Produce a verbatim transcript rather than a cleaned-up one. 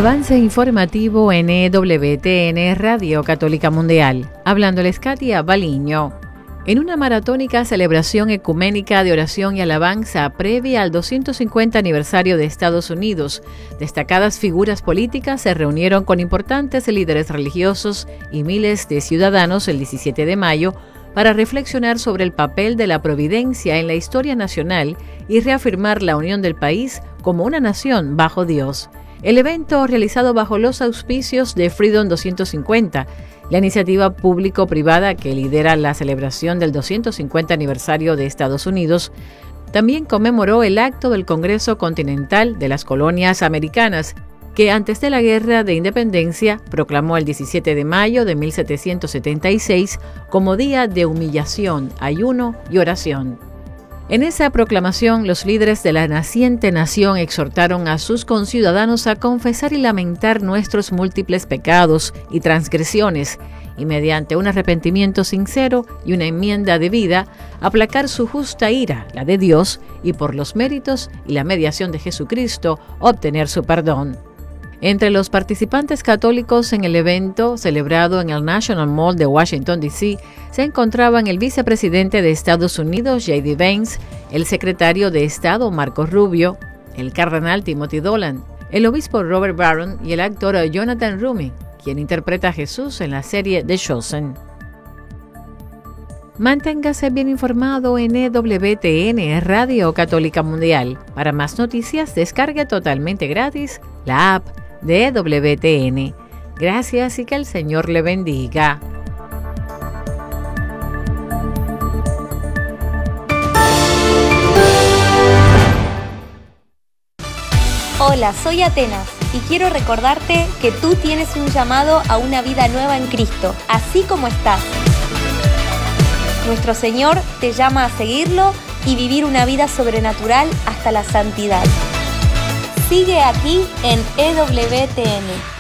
Avance informativo en E W T N Radio Católica Mundial. Hablándoles Katia Baliño. En una maratónica celebración ecuménica de oración y alabanza previa al doscientos cincuenta aniversario de Estados Unidos, destacadas figuras políticas se reunieron con importantes líderes religiosos y miles de ciudadanos el diecisiete de mayo para reflexionar sobre el papel de la providencia en la historia nacional y reafirmar la unión del país como una nación bajo Dios. El evento, realizado bajo los auspicios de Freedom doscientos cincuenta, la iniciativa público-privada que lidera la celebración del doscientos cincuenta aniversario de Estados Unidos, también conmemoró el acto del Congreso Continental de las Colonias Americanas, que antes de la Guerra de Independencia proclamó el diecisiete de mayo de mil setecientos setenta y seis como Día de Humillación, Ayuno y Oración. En esa proclamación, los líderes de la naciente nación exhortaron a sus conciudadanos a confesar y lamentar nuestros múltiples pecados y transgresiones, y mediante un arrepentimiento sincero y una enmienda de vida, aplacar su justa ira, la de Dios, y por los méritos y la mediación de Jesucristo, obtener su perdón. Entre los participantes católicos en el evento, celebrado en el National Mall de Washington, D C, se encontraban el vicepresidente de Estados Unidos, J D Vance, el secretario de Estado, Marco Rubio, el cardenal Timothy Dolan, el obispo Robert Barron y el actor Jonathan Roumie, quien interpreta a Jesús en la serie The Chosen. Manténgase bien informado en E W T N Radio Católica Mundial. Para más noticias, descargue totalmente gratis la app de E W T N. Gracias y que el Señor le bendiga. Hola, soy Atenas y quiero recordarte que tú tienes un llamado a una vida nueva en Cristo, así como estás. Nuestro Señor te llama a seguirlo y vivir una vida sobrenatural hasta la santidad. Sigue aquí en E W T N.